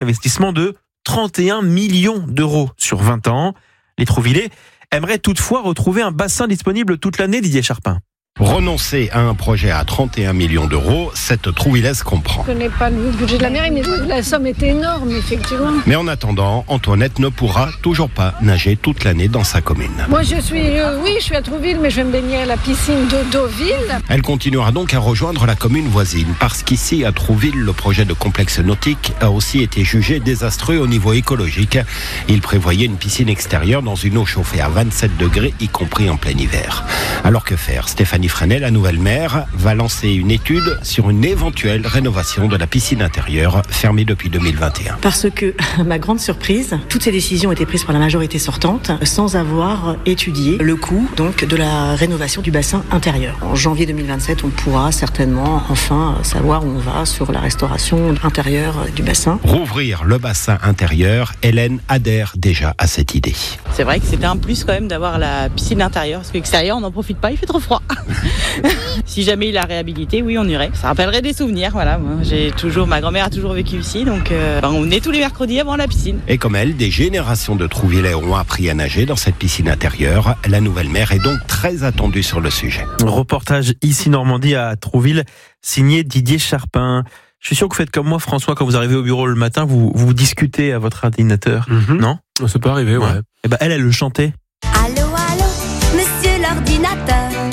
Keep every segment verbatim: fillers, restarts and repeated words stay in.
investissement de trente et un millions d'euros sur vingt ans. Les Trouvillais aimeraient toutefois retrouver un bassin disponible toute l'année, Didier Charpin. Renoncer à un projet à trente et un millions d'euros, cette Trouvillaise comprend. Je ne connais pas le budget de la mairie, mais la somme est énorme, effectivement. Mais en attendant, Antoinette ne pourra toujours pas nager toute l'année dans sa commune. Moi, je suis, euh, oui, je suis à Trouville, mais je vais me baigner à la piscine de Deauville. Elle continuera donc à rejoindre la commune voisine, parce qu'ici, à Trouville, le projet de complexe nautique a aussi été jugé désastreux au niveau écologique. Il prévoyait une piscine extérieure dans une eau chauffée à vingt-sept degrés, y compris en plein hiver. Alors que faire ? Stéphanie Freinet, la nouvelle maire, va lancer une étude sur une éventuelle rénovation de la piscine intérieure fermée depuis deux mille vingt et un. Parce que, ma grande surprise, toutes ces décisions étaient prises par la majorité sortante sans avoir étudié le coût donc de la rénovation du bassin intérieur. En janvier deux mille vingt-sept, on pourra certainement enfin savoir où on va sur la restauration intérieure du bassin. Rouvrir le bassin intérieur, Hélène adhère déjà à cette idée. C'est vrai que c'était un plus quand même d'avoir la piscine intérieure, parce que l'extérieur on n'en profite pas, il fait trop froid. Si jamais il a réhabilité, oui, on irait. Ça rappellerait des souvenirs, voilà. Moi, j'ai toujours, ma grand-mère a toujours vécu ici, donc euh, on venait tous les mercredis avant la piscine. Et comme elle, des générations de Trouvillais ont appris à nager dans cette piscine intérieure. La nouvelle maire est donc très attendue sur le sujet. Reportage ici Normandie à Trouville, signé Didier Charpin. Je suis sûr que vous faites comme moi, François, quand vous arrivez au bureau le matin, vous, vous discutez à votre ordinateur, mmh. non ? Ça peut arriver, ouais. ouais. Et ben elle, elle le chantait. Allô, allô, monsieur l'ordinateur.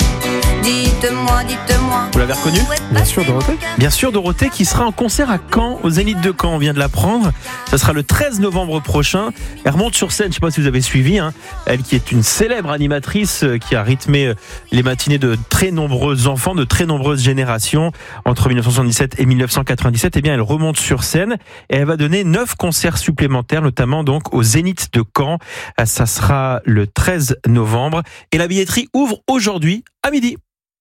Dites-moi, dites-moi. Vous l'avez reconnu ? Bien sûr, Dorothée. Bien sûr, Dorothée, qui sera en concert à Caen, au Zénith de Caen. On vient de l'apprendre. Ça sera le treize novembre prochain. Elle remonte sur scène, je ne sais pas si vous avez suivi. Hein. Elle qui est une célèbre animatrice qui a rythmé les matinées de très nombreux enfants, de très nombreuses générations. Entre dix-neuf cent soixante-dix-sept et dix-neuf cent quatre-vingt-dix-sept, eh bien, elle remonte sur scène et elle va donner neuf concerts supplémentaires, notamment donc au Zénith de Caen. Ça sera le treize novembre. Et la billetterie ouvre aujourd'hui à midi.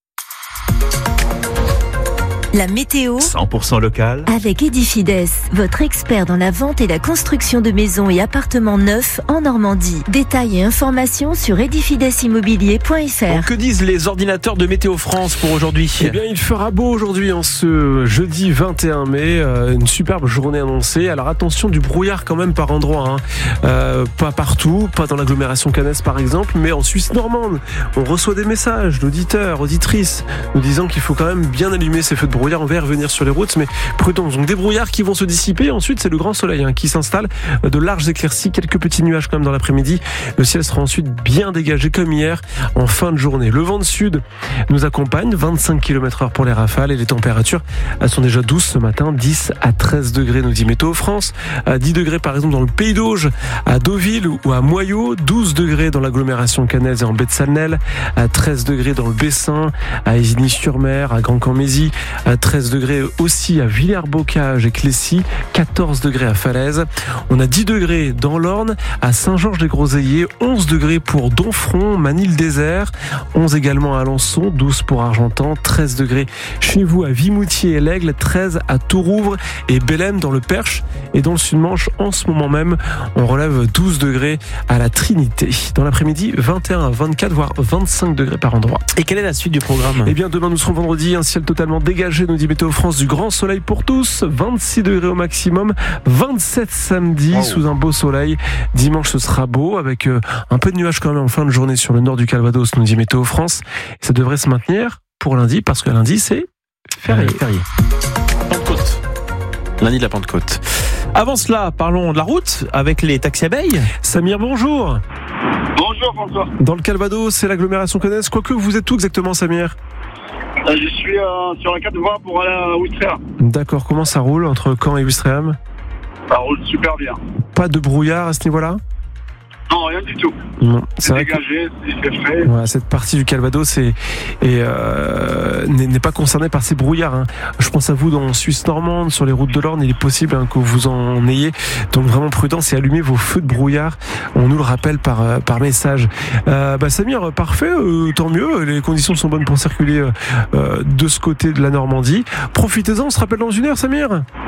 La météo cent pour cent local avec Edifides, votre expert dans la vente et la construction de maisons et appartements neufs en Normandie. Détails et informations sur edifides immobilier point f r. Bon, que disent les ordinateurs de Météo France pour aujourd'hui ? Eh bien, il fera beau aujourd'hui, en ce jeudi vingt et un mai, euh, une superbe journée annoncée. Alors attention, du brouillard quand même par endroits, hein. euh, pas partout, pas dans l'agglomération cannaise par exemple, mais en Suisse normande. On reçoit des messages d'auditeurs, auditrices, nous disant qu'il faut quand même bien allumer ces feux de brouillard. On va revenir sur les routes, mais prudence. Donc des brouillards qui vont se dissiper. Ensuite, c'est le grand soleil hein, qui s'installe. De larges éclaircies, quelques petits nuages quand même dans l'après-midi. Le ciel sera ensuite bien dégagé comme hier en fin de journée. Le vent de sud nous accompagne, vingt-cinq kilomètres heure pour les rafales et les températures sont déjà douces ce matin, dix à treize degrés nous dit Météo France. À dix degrés par exemple dans le Pays d'Auge, à Deauville ou à Moyaux, douze degrés dans l'agglomération cannaise et en baie de Salnel, à treize degrés dans le Bessin, à Isigny-sur-Mer, à Grand-Camp-Mézy, à treize degrés aussi à Villers-Bocage et Clécy, quatorze degrés à Falaise. On a dix degrés dans l'Orne, à Saint-Georges-des-Groseilliers, onze degrés pour Donfront, Manille-Désert, onze également à Alençon, douze pour Argentan, treize degrés chez vous à Vimoutier et l'Aigle, treize à Tourouvre et Bellem dans le Perche. Et dans le Sud-Manche, en ce moment même, on relève douze degrés à la Trinité. Dans l'après-midi, vingt et un à vingt-quatre, voire vingt-cinq degrés par endroit. Et quelle est la suite du programme ? Eh bien, demain, nous serons vendredi, un ciel totalement dégagé, nous dit Météo France, du grand soleil pour tous, vingt-six degrés au maximum, vingt-sept samedi wow. sous un beau soleil. Dimanche, ce sera beau, avec euh, un peu de nuages quand même en fin de journée sur le nord du Calvados, nous dit Météo France. Et ça devrait se maintenir pour lundi, parce que lundi, c'est férié. Euh, férié. Pentecôte. Lundi de la Pentecôte. Avant cela, parlons de la route avec les taxis abeilles. Samir, bonjour. Bonjour François. Dans le Calvados, c'est l'agglomération cannaise. Quoique, vous êtes où exactement, Samir ? euh, Je suis euh, sur la quatre voies pour aller à Ouistreham. D'accord, comment ça roule entre Caen et Ouistreham ? Ça roule super bien. Pas de brouillard à ce niveau-là ? Non, rien du tout. Non, c'est, c'est dégagé, que... c'est frais. Voilà, cette partie du Calvados est, est, euh, n'est, n'est pas concernée par ces brouillards. Hein. Je pense à vous dans Suisse normande, sur les routes de l'Orne, il est possible hein, que vous en ayez. Donc vraiment prudence et allumez vos feux de brouillard. On nous le rappelle par, euh, par message. Euh, bah, Samir, parfait, euh, tant mieux. Les conditions sont bonnes pour circuler euh, de ce côté de la Normandie. Profitez-en, on se rappelle dans une heure, Samir.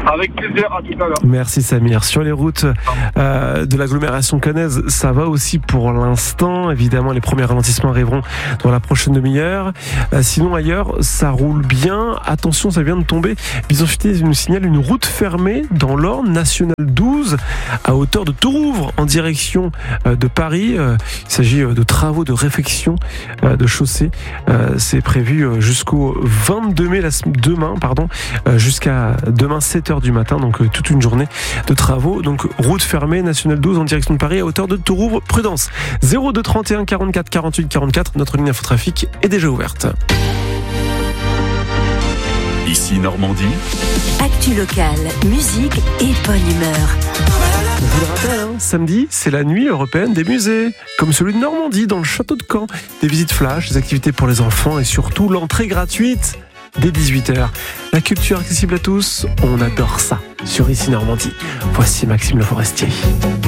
Avec plaisir, à tout à l'heure. Merci Samir. Sur les routes euh, de l'agglomération caennaise, ça va aussi pour l'instant. Évidemment, les premiers ralentissements arriveront dans la prochaine demi-heure. Euh, sinon, ailleurs, ça roule bien. Attention, ça vient de tomber. Bison Futé nous signale une route fermée dans l'Orne, nationale douze, à hauteur de Tourouvre, en direction euh, de Paris. Euh, il s'agit euh, de travaux de réfection euh, de chaussée. Euh, c'est prévu euh, jusqu'au vingt-deux mai, la, demain, pardon, euh, jusqu'à demain sept heures du matin, donc euh, toute une journée de travaux. Donc route fermée, nationale douze en direction de Paris à hauteur de Tourouvre. Prudence. zéro deux trente et un quarante-quatre quarante-huit quarante-quatre, notre ligne infotrafic est déjà ouverte. Ici Normandie. Actu locale, musique et bonne humeur. Je vous le rappelle, hein, samedi, c'est la nuit européenne des musées, comme celui de Normandie, dans le château de Caen. Des visites flash, des activités pour les enfants et surtout l'entrée gratuite dès dix-huit heures. La culture accessible à tous, on adore ça. Sur Ici Normandie, voici Maxime Le Forestier.